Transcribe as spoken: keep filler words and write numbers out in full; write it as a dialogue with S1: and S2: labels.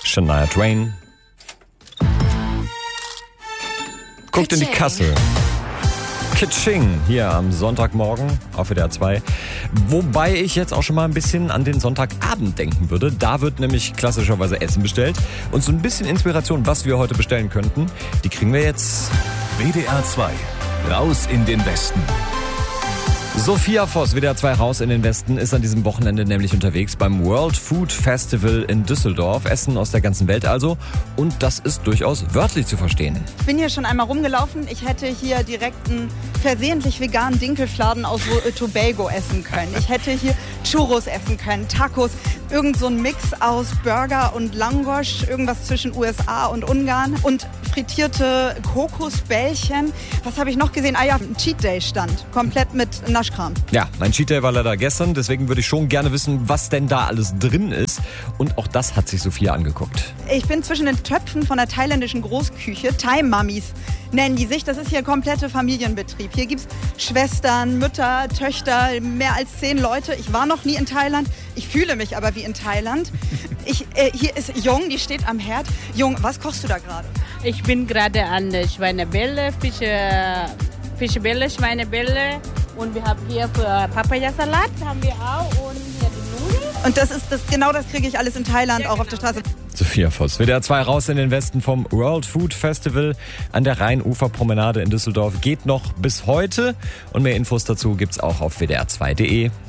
S1: Shania Twain. Guckt in die Kasse. Kitsching hier am Sonntagmorgen auf W D R zwei. Wobei ich jetzt auch schon mal ein bisschen an den Sonntagabend denken würde. Da wird nämlich klassischerweise Essen bestellt. Und so ein bisschen Inspiration, was wir heute bestellen könnten, die kriegen wir jetzt.
S2: W D R zwei. Raus in den Westen.
S1: Sophia Voss, W D R zwei Raus in den Westen, ist an diesem Wochenende nämlich unterwegs beim World Food Festival in Düsseldorf. Essen aus der ganzen Welt also. Und das ist durchaus wörtlich zu verstehen.
S3: Ich bin hier schon einmal rumgelaufen. Ich hätte hier direkt einen versehentlich veganen Dinkelfladen aus Tobago essen können. Ich hätte hier Churros essen können, Tacos, irgend so ein Mix aus Burger und Langosch, irgendwas zwischen U S A und Ungarn und frittierte Kokosbällchen. Was habe ich noch gesehen? Ah ja, ein Cheat Day stand, komplett mit Naschkram.
S1: Ja, mein Cheat Day war leider gestern, deswegen würde ich schon gerne wissen, was denn da alles drin ist. Und auch das hat sich Sophia angeguckt.
S3: Ich bin zwischen den Töpfen von der thailändischen Großküche, Thai-Mamis nennen die sich. Das ist hier komplette Familienbetrieb. Hier gibt es Schwestern, Mütter, Töchter, mehr als zehn Leute. Ich war noch nie in Thailand. Ich fühle mich aber wie in Thailand. Ich, äh, hier ist Jung, die steht am Herd. Jung, was kochst du da gerade?
S4: Ich bin gerade an der Schweinebälle, Fische, Fischbälle, Schweinebälle. Und wir haben hier für Papayasalat haben wir auch und hier die Nudeln.
S3: Und das ist das, genau das kriege ich alles in Thailand, ja, auch genau. Auf der Straße.
S1: Sophia Voss, W D R zwei Raus in den Westen vom World Food Festival an der Rheinuferpromenade in Düsseldorf. Geht noch bis heute und mehr Infos dazu gibt's auch auf W D R zwei Punkt de.